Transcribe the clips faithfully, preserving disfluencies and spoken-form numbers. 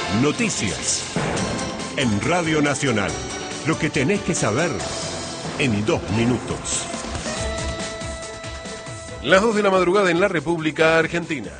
Noticias. En Radio Nacional. Lo que tenés que saber en dos minutos. Las dos de la madrugada en la República Argentina.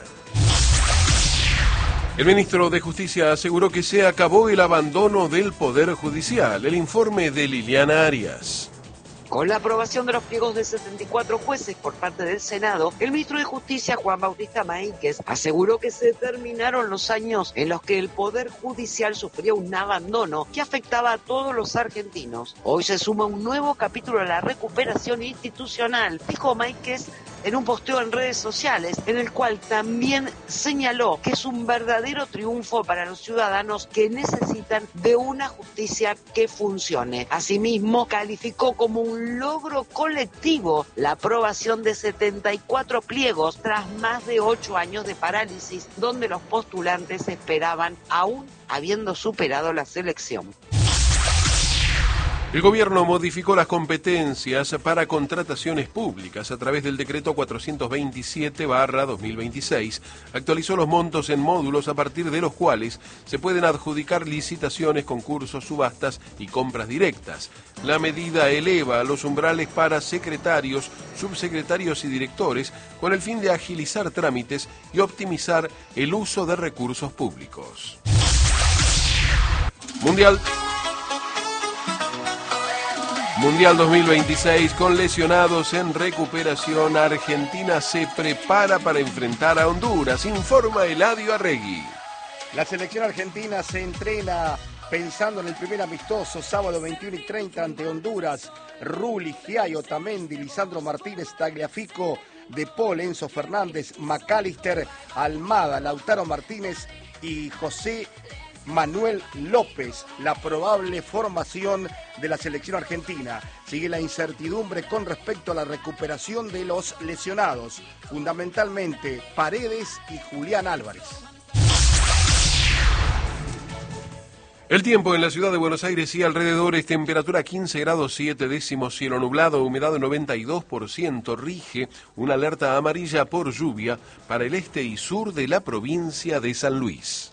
El ministro de Justicia aseguró que se acabó el abandono del Poder Judicial. El informe de Liliana Arias. Con la aprobación de los pliegos de setenta y cuatro jueces por parte del Senado, el ministro de Justicia, Juan Bautista Maíquez, aseguró que se terminaron los años en los que el Poder Judicial sufrió un abandono que afectaba a todos los argentinos. Hoy se suma un nuevo capítulo a la recuperación institucional, dijo Maíquez en un posteo en redes sociales, en el cual también señaló que es un verdadero triunfo para los ciudadanos que necesitan de una justicia que funcione. Asimismo, calificó como un logro colectivo la aprobación de setenta y cuatro pliegos tras más de ocho años de parálisis, donde los postulantes esperaban aún habiendo superado la selección. El gobierno modificó las competencias para contrataciones públicas a través del decreto cuatrocientos veintisiete barra dos mil veintiséis. Actualizó los montos en módulos a partir de los cuales se pueden adjudicar licitaciones, concursos, subastas y compras directas. La medida eleva los umbrales para secretarios, subsecretarios y directores con el fin de agilizar trámites y optimizar el uso de recursos públicos. Mundial. Mundial dos mil veintiséis, con lesionados en recuperación, Argentina se prepara para enfrentar a Honduras, informa Eladio Arregui. La selección argentina se entrena pensando en el primer amistoso, sábado veintiuno y treinta ante Honduras. Rulli, Giai, Otamendi, Lisandro Martínez, Tagliafico, De Paul, Enzo Fernández, McAllister, Almada, Lautaro Martínez y José Manuel López, la probable formación de la selección argentina. Sigue la incertidumbre con respecto a la recuperación de los lesionados, fundamentalmente Paredes y Julián Álvarez. El tiempo en la ciudad de Buenos Aires y alrededores, temperatura quince grados siete décimos, cielo nublado, humedad noventa y dos por ciento, rige una alerta amarilla por lluvia para el este y sur de la provincia de San Luis.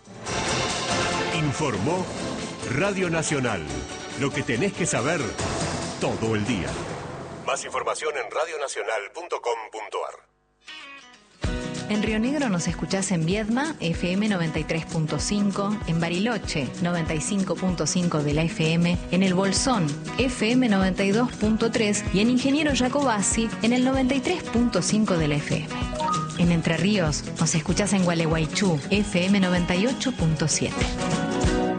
Informó Radio Nacional. Lo que tenés que saber todo el día. Más información en radio nacional punto com punto ar. En Río Negro nos escuchás en Viedma, F M noventa y tres punto cinco, en Bariloche, noventa y cinco punto cinco de la F M, en El Bolsón, F M noventa y dos punto tres y en Ingeniero Jacobasi, en el noventa y tres punto cinco de la F M. En Entre Ríos nos escuchás en Gualeguaychú, F M noventa y ocho punto siete.